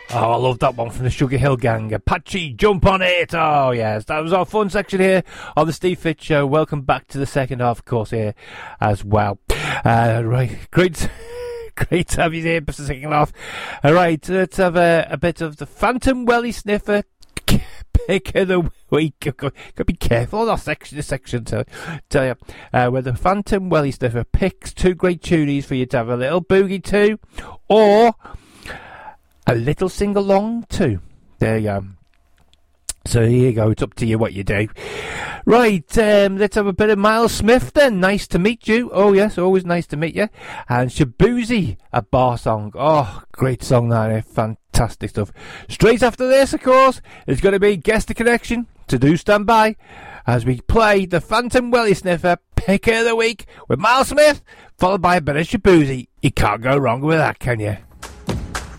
Oh, I love that one from the Sugar Hill Gang. Apache, jump on it! Oh, yes, that was our fun section here on the Steve Fitz Show. Welcome back to the second half, of course, here as well. Right, great to have you here for the second half. All right, let's have a bit of the Phantom Welly Sniffer pick of the week. Got to be careful on this section, tell you. Where the Phantom Welly Sniffer picks two great tunes for you to have a little boogie to, or a little sing-along too. There you go. So here you go. It's up to you what you do. Right, let's have a bit of Miles Smith then. Nice to meet you. Oh yes, always nice to meet you. And Shabuzi, a bar song. Oh, great song that. Fantastic stuff. Straight after this, of course, it's going to be Guess the Connection. So do stand by as we play the Phantom Welly Sniffer pick of the week with Miles Smith, followed by a bit of Shabuzi. You can't go wrong with that, can you?